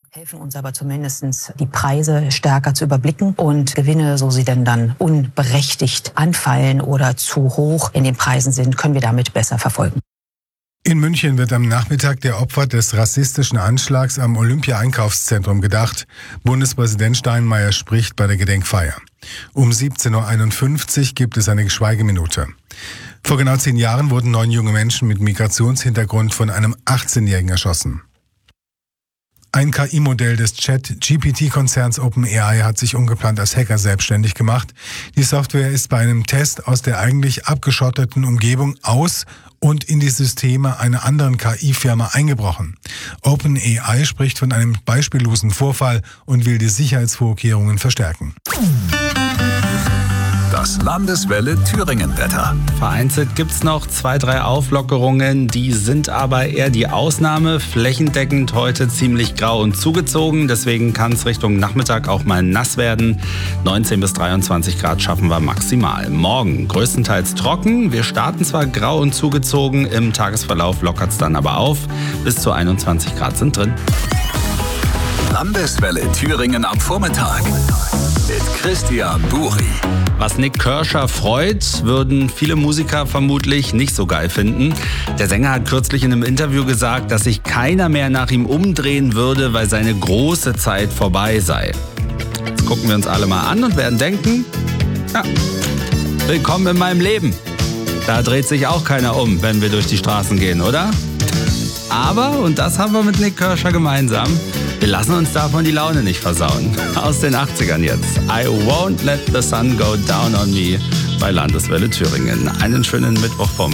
Helfen uns aber zumindest, die Preise stärker zu überblicken und Gewinne, so sie denn dann unberechtigt anfallen oder zu hoch in den Preisen sind, können wir damit besser verfolgen. In München wird am Nachmittag der Opfer des rassistischen Anschlags am Olympia-Einkaufszentrum gedacht. Bundespräsident Steinmeier spricht bei der Gedenkfeier. Um 17.51 Uhr gibt es eine Schweigeminute. Vor genau 10 Jahren wurden 9 junge Menschen mit Migrationshintergrund von einem 18-Jährigen erschossen. Ein KI-Modell des Chat-GPT-Konzerns OpenAI hat sich ungeplant als Hacker selbstständig gemacht. Die Software ist bei einem Test aus der eigentlich abgeschotteten Umgebung aus und in die Systeme einer anderen KI-Firma eingebrochen. OpenAI spricht von einem beispiellosen Vorfall und will die Sicherheitsvorkehrungen verstärken. Das Landeswelle Thüringen-Wetter. Vereinzelt gibt's noch 2, 3 Auflockerungen, die sind aber eher die Ausnahme. Flächendeckend heute ziemlich grau und zugezogen, deswegen kann es Richtung Nachmittag auch mal nass werden. 19 bis 23 Grad schaffen wir maximal. Morgen größtenteils trocken, wir starten zwar grau und zugezogen, im Tagesverlauf lockert's dann aber auf. Bis zu 21 Grad sind drin. Landeswelle Thüringen am Vormittag mit Christian Buri. Was Nik Kershaw freut, würden viele Musiker vermutlich nicht so geil finden. Der Sänger hat kürzlich in einem Interview gesagt, dass sich keiner mehr nach ihm umdrehen würde, weil seine große Zeit vorbei sei. Jetzt gucken wir uns alle mal an und werden denken, ja, willkommen in meinem Leben. Da dreht sich auch keiner um, wenn wir durch die Straßen gehen, oder? Aber, und das haben wir mit Nik Kershaw gemeinsam, wir lassen uns davon die Laune nicht versauen. Aus den 80ern jetzt. I won't let the sun go down on me bei Landeswelle Thüringen. Einen schönen Mittwochvormittag.